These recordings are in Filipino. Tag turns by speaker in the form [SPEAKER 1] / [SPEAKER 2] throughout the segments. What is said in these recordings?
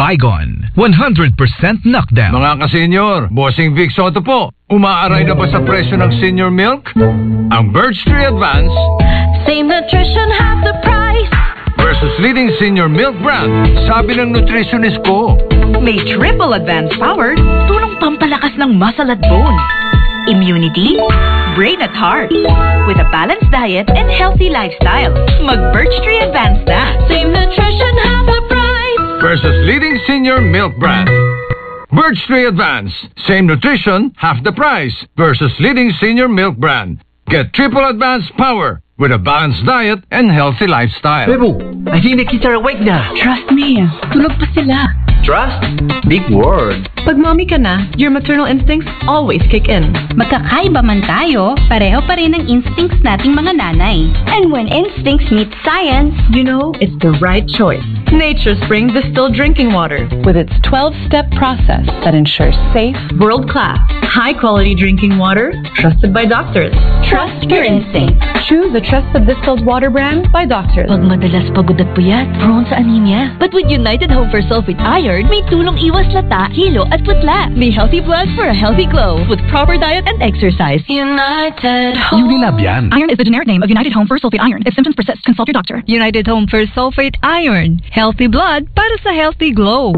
[SPEAKER 1] Bygone, 100% knockdown.
[SPEAKER 2] Mga ka-senior, Bossing Vic Soto po. Umaaray na ba sa presyo ng senior milk? Ang Birch 3 Advance,
[SPEAKER 3] same nutrition, half the price,
[SPEAKER 2] versus leading senior milk brand. Sabi ng nutritionist ko.
[SPEAKER 4] May triple advanced power, tulong pampalakas ng muscle at bone, immunity, brain at heart. With a balanced diet and healthy lifestyle, mag-Birch 3 Advanced na.
[SPEAKER 3] same nutrition, half the price,
[SPEAKER 2] Versus leading senior milk brand. Birch 3 Advance, same nutrition, half the price. Versus leading senior milk brand. Get triple advanced power with a balanced diet and healthy lifestyle.
[SPEAKER 5] Bebo, I think the kids are awake na.
[SPEAKER 4] Trust me, tulog pa sila.
[SPEAKER 5] Trust? Big word.
[SPEAKER 4] Pag mommy ka na, your maternal instincts always kick in.
[SPEAKER 6] Magkakaiba man tayo, pareho pa rin ang instincts nating mga nanay.
[SPEAKER 3] and when instincts meet science,
[SPEAKER 4] You know, it's the right choice. Nature Spring Distilled Drinking Water, with its 12-step process that ensures safe, world-class, high-quality drinking water trusted by doctors.
[SPEAKER 3] trust your instincts.
[SPEAKER 4] Choose a trusted distilled water brand by doctors.
[SPEAKER 7] Pag madalas pagod at puyat, prone sa anemia. But with United Home for Sulfate Iron, may tulong iwas lata, hilo at putla. May healthy blood for a healthy glow with proper diet and exercise.
[SPEAKER 3] United Home.
[SPEAKER 1] Unilab yan.
[SPEAKER 7] Iron is the generic name of United Home for Sulfate Iron. If symptoms persist, consult your doctor.
[SPEAKER 4] United Home for Sulfate Iron. Healthy blood para sa healthy glow.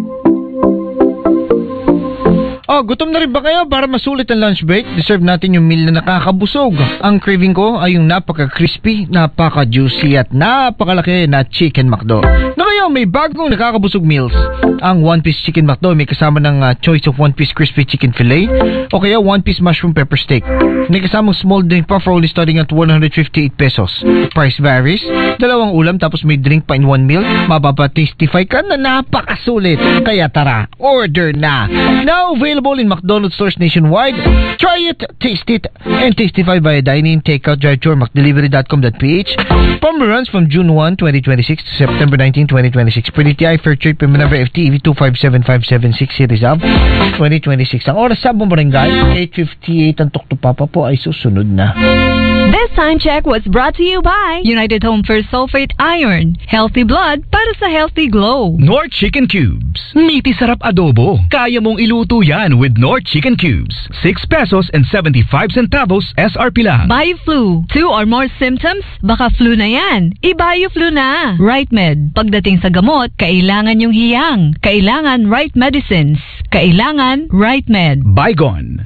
[SPEAKER 8] Oh, gutom na rin ba kayo para masulit ang lunch break? Deserve natin yung meal na nakakabusog. Ang craving ko ay yung napaka-crispy, napaka-juicy at napakalaki na Chicken McDo. Na ngayon, may bagong nakakabusog meals. Ang one-piece Chicken McDo may kasama ng choice of one-piece crispy chicken fillet o kaya one-piece mushroom pepper steak. May kasamang small drink pa for only starting at 158 pesos. Price varies. Dalawang ulam tapos may drink pa in one meal. Mapapatastify ka na napakasulit. Kaya tara, order na. Now available in McDonald's stores nationwide. Try it, taste it, and tastify via dine-in, takeout, drive-thru, or McDelivery.com.ph. Promo runs from June 1, 2026 to September 19, 2026. Per DTI, Fair Trade, per number FTEV 257576, Series of 2026. Ang oras sa Barangay, 8:58. Ang Tukto Papa po ay susunod na.
[SPEAKER 4] This time check was brought to you by United Home for Sulfate Iron. Healthy blood para sa healthy glow.
[SPEAKER 1] Nor Chicken Cubes. Meaty sarap adobo. Kaya mong iluto yan with Nor Chicken Cubes. 6 pesos and 75 centavos SRP lang.
[SPEAKER 4] Bio-flu. 2 or more symptoms? Baka flu na yan. I-bio-flu na. Right Med. Pagdating sa gamot, kailangan yung hiyang. Kailangan right medicines. Kailangan Right Med.
[SPEAKER 1] Bygone,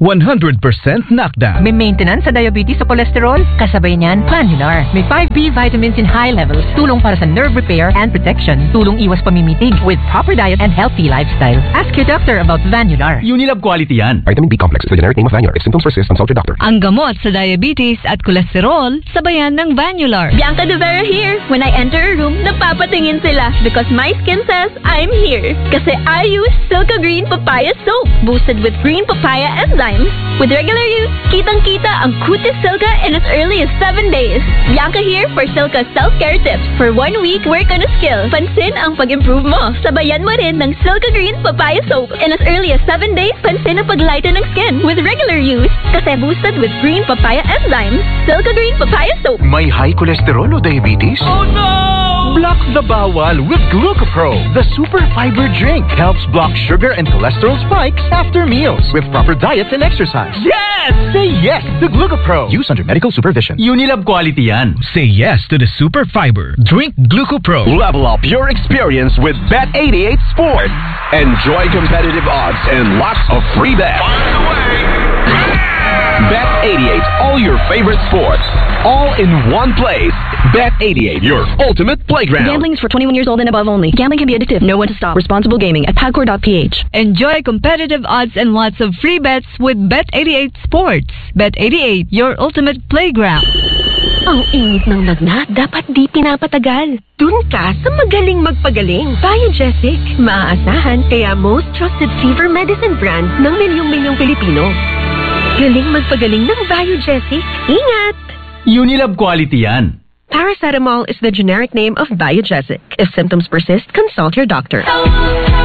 [SPEAKER 1] 100% knockdown.
[SPEAKER 4] May maintenance sa diabetes o cholesterol? Kasabay niyan, Vanular. May 5B vitamins in high levels. Tulong para sa nerve repair and protection. Tulong iwas pamimitig with proper diet and healthy lifestyle. Ask your doctor about Vanular.
[SPEAKER 1] Unilab quality yan.
[SPEAKER 9] Vitamin B complex is the generic name of Vanular. If symptoms persist, consult your doctor.
[SPEAKER 4] Ang gamot sa diabetes at cholesterol, sabayan ng Vanular.
[SPEAKER 3] Bianca De Vera here. When I enter a room, napapatingin sila because my skin says I'm here. Kasi I use Silka Green Papaya Soap, boosted with green papaya enzymes. With regular use, kitang-kita ang Cutis Silka in as early as 7 days. Bianca here for Silka self-care tips. For 1 week, work on a skill. Pansin ang pag-improve mo. Sabayan mo rin ng Silka Green Papaya Soap. In as early as 7 days, pansin ang paglighten ng skin. With regular use, kasi boosted with green papaya enzymes. Silka Green Papaya Soap.
[SPEAKER 9] May high cholesterol o diabetes?
[SPEAKER 1] Oh no!
[SPEAKER 9] Block the bawal with Glucopro. The super fiber drink helps block sugar and cholesterol spikes after meals with proper diet and exercise.
[SPEAKER 1] Yes!
[SPEAKER 9] Say yes to Glucopro. Use under medical supervision.
[SPEAKER 1] Unilab quality yan. Say yes to the super fiber. Drink Glucopro.
[SPEAKER 9] Level up your experience with Bet88 Sport. Enjoy competitive odds and lots of free bets. Bet88, all your favorite sports, all in one place. Bet88, your ultimate playground.
[SPEAKER 7] Gambling is for 21 years old and above only. Gambling can be addictive. Know when to stop. Responsible gaming at PAGCOR.ph.
[SPEAKER 4] Enjoy competitive odds and lots of free bets with Bet88 Sports. Bet88, your ultimate playground.
[SPEAKER 7] Ang init ng lagnat, dapat di pinapatagal. Dun ka sa magaling magpagaling. Biogesic. Maaasahan kaya most trusted fever medicine brand ng milyong-milyong Pilipino. Galing magpagaling ng Biogesic. Ingat!
[SPEAKER 1] Unilab quality yan.
[SPEAKER 7] Paracetamol is the generic name of Biogesic. If symptoms persist, consult your doctor.